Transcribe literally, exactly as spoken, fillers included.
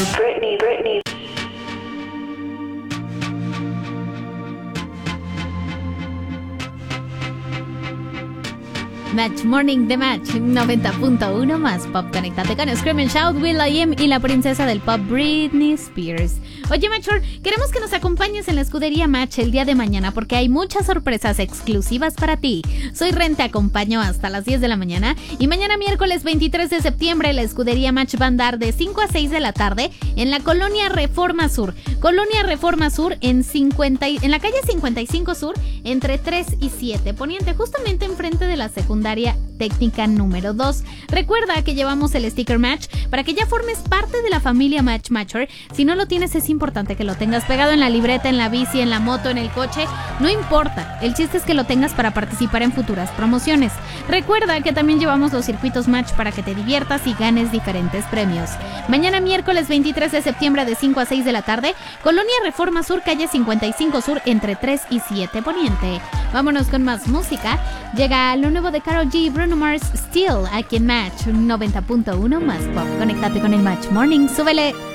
Britney, Britney. Match Morning de Match noventa punto uno más pop. Conéctate con Scream and Shout, will.i.am y la princesa del pop Britney Spears. Oye Matchor, queremos que nos acompañes en la escudería Match el día de mañana porque hay muchas sorpresas exclusivas para ti. Soy Ren, te acompaño hasta las diez de la mañana y mañana miércoles veintitrés de septiembre la escudería Match va a andar de cinco a seis de la tarde en la Colonia Reforma Sur. Colonia Reforma Sur en, cincuenta, en la calle cincuenta y cinco Sur entre tres y siete Poniente, justamente enfrente de la secundaria técnica número dos. Recuerda que llevamos el sticker Match para que ya formes parte de la familia Match Matcher. Si no lo tienes, es importante que lo tengas pegado en la libreta, en la bici, en la moto, en el coche. No importa, el chiste es que lo tengas para participar en futuras promociones. Recuerda que también llevamos los circuitos Match para que te diviertas y ganes diferentes premios. Mañana miércoles veintitrés de septiembre de cinco a seis de la tarde, Colonia Reforma Sur, calle cincuenta y cinco Sur entre tres y siete Poniente. Vámonos con más música. Llega lo nuevo de Karol G, Bruno Mars, Still, aquí en Match noventa punto uno más pop. Conéctate con el Match Morning, súbele.